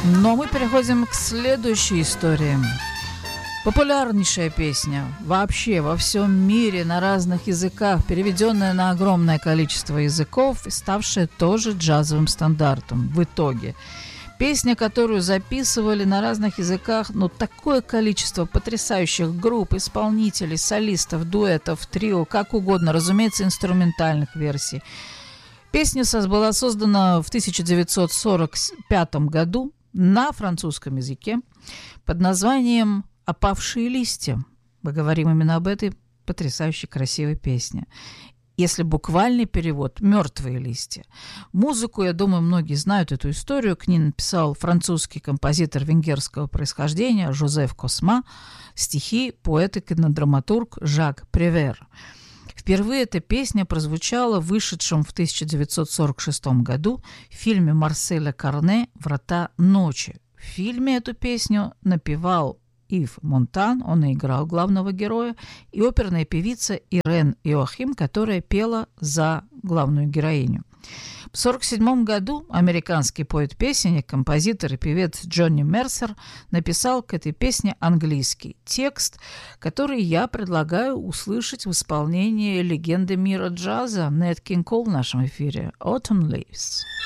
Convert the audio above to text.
Но мы переходим к следующей истории. Популярнейшая песня вообще во всем мире на разных языках, переведенная на огромное количество языков и ставшая тоже джазовым стандартом в итоге. Песня, которую записывали на разных языках, но такое количество потрясающих групп, исполнителей, солистов, дуэтов, трио, как угодно, разумеется, инструментальных версий. Песня была создана в 1945 году на французском языке под названием «Опавшие листья». Мы говорим именно об этой потрясающей красивой песне. Если буквальный перевод «мертвые листья». Музыку, я думаю, многие знают эту историю. К ней написал французский композитор венгерского происхождения Жозеф Косма, стихи поэт и кинодраматург Жак Превер. Впервые эта песня прозвучала в вышедшем в 1946 году фильме Марселя Карне «Врата ночи». В фильме эту песню напевал Ив Монтан, он и играл главного героя, и оперная певица Ирен Иохим, которая пела за главную героиню. В 1947 году американский поэт-песенник, композитор и певец Джонни Мерсер написал к этой песне английский текст, который я предлагаю услышать в исполнении легенды мира джаза Нэт Кинг Кол в нашем эфире «Autumn Leaves».